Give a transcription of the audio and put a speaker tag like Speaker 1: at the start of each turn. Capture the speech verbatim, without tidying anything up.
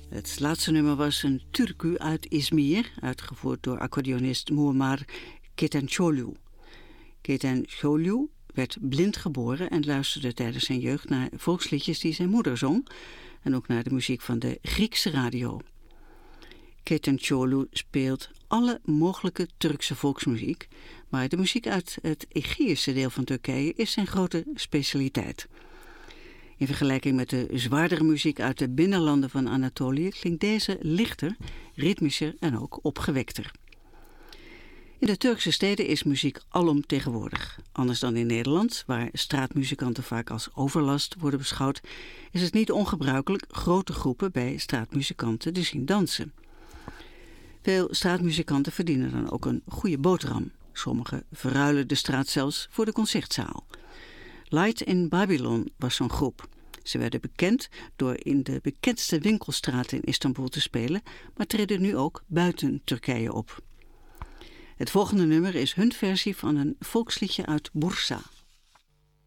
Speaker 1: Het laatste nummer was een Türkü uit Izmir, uitgevoerd door accordeonist Muammer Ketencoğlu. Ketencoğlu werd blind geboren en luisterde tijdens zijn jeugd naar volksliedjes die zijn moeder zong en ook naar de muziek van de Griekse radio. Ketencoğlu speelt alle mogelijke Turkse volksmuziek, maar de muziek uit het Egeïsche deel van Turkije is zijn grote specialiteit. In vergelijking met de zwaardere muziek uit de binnenlanden van Anatolië klinkt deze lichter, ritmischer en ook opgewekter. In de Turkse steden is muziek alomtegenwoordig. Anders dan in Nederland, waar straatmuzikanten vaak als overlast worden beschouwd, is het niet ongebruikelijk grote groepen bij straatmuzikanten te zien dansen. Veel straatmuzikanten verdienen dan ook een goede boterham. Sommigen verruilen de straat zelfs voor de concertzaal. Light in Babylon was zo'n groep. Ze werden bekend door in de bekendste winkelstraten in Istanbul te spelen, maar treden nu ook buiten Turkije op. Het volgende nummer is hun versie van een volksliedje uit Bursa.